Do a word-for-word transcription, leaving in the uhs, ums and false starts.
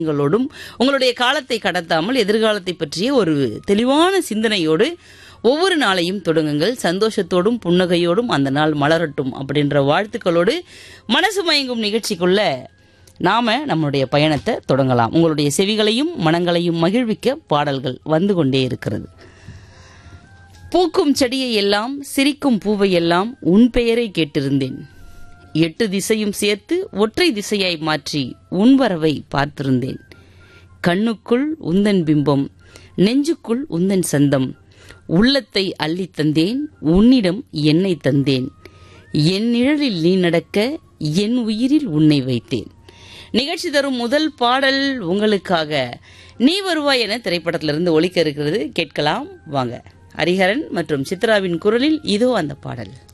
ங்களோடும் உங்களுடைய காலத்தை கடத்தாமல் எதிர்காலத்தை பற்றிய ஒரு தெளிவான சிந்தனையோடு ஒவ்வொரு நாளையும் தொடங்குங்கள். சந்தோஷத்தோடும் புன்னகையோடும் அந்த நாள் மலரட்டும் அப்படின்ற வாழ்த்துக்களோடு மனசு மயங்கும் நிகழ்ச்சிக்குள்ள நாம நம்மளுடைய பயணத்தை தொடங்கலாம். உங்களுடைய செவிகளையும் மனங்களையும் மகிழ்விக்க பாடல்கள் வந்து கொண்டே இருக்கிறது. பூக்கும் செடியை எல்லாம் சிரிக்கும் பூவை எல்லாம் உன் பெயரை கேட்டிருந்தேன். எட்டு திசையும் சேர்த்து ஒற்றை திசையாய் மாற்றி உன் வரவை பார்த்திருந்தேன். கண்ணுக்குள் உந்தன் பிம்பம், நெஞ்சுக்குள் உந்தன் சந்தம், உள்ளத்தை அள்ளி தந்தேன், உன்னிடம் என்னை தந்தேன். என் நிழலில் நீ நடக்க என் உயிரில் உன்னை வைத்தேன். நிகழ்ச்சி தரும் முதல் பாடல் உங்களுக்காக நீ வருவாய் என திரைப்படத்திலிருந்து ஒலிக்க இருக்கிறது. கேட்கலாம் வாங்க. ஹரிஹரன் மற்றும் சித்ராவின் குரலில் இதோ அந்த பாடல்.